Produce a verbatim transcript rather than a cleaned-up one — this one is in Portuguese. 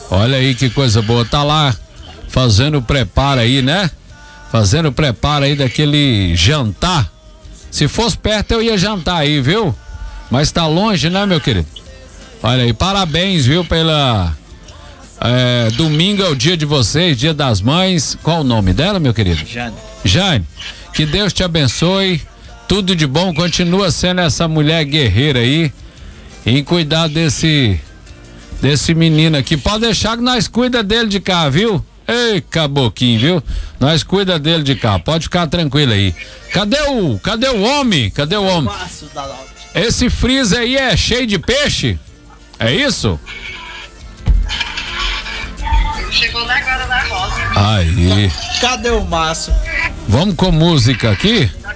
Olha aí que coisa boa, tá lá fazendo o preparo aí, né? Fazendo o preparo aí daquele jantar. Se fosse perto eu ia jantar aí, viu? Mas tá longe, né, meu querido? Olha aí, parabéns, viu, pela... É, domingo é o dia de vocês, dia das mães. Qual o nome dela, meu querido? Jane. Jane, que Deus te abençoe, tudo de bom, continua sendo essa mulher guerreira aí, em cuidar desse desse menino aqui. Pode deixar que nós cuida dele de cá, viu? Ei, caboquinho, viu? Nós cuida dele de cá, pode ficar tranquilo aí. Cadê o, cadê o homem? Cadê o homem? Esse freezer aí é cheio de peixe? É isso? Ele chegou lá agora na roça. Aí. Cadê o Márcio? Vamos com música aqui?